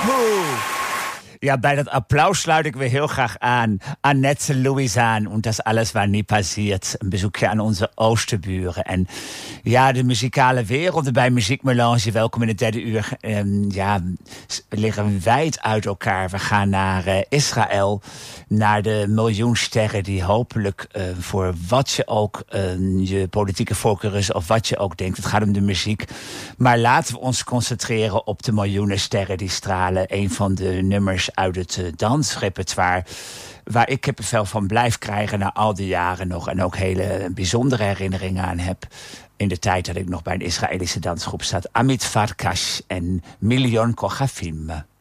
Ja, bij dat applaus sluit ik weer heel graag aan. Annette Louisan en Dat alles war nie passiert. Een bezoekje aan onze oosterburen. En ja, de muzikale werelden bij Muziekmelange, welkom in het derde uur, liggen wijd uit elkaar. We gaan naar Israël, naar de miljoen sterren die hopelijk voor wat je ook je politieke voorkeur is of wat je ook denkt. Het gaat om de muziek. Maar laten we ons concentreren op de miljoenen sterren die stralen. Een van de nummers uit het dansrepertoire waar ik kippenvel van blijf krijgen na al die jaren nog. En ook hele bijzondere herinneringen aan heb. In de tijd dat ik nog bij een Israëlische dansgroep zat. Amit Farkas en Milion Kochafim.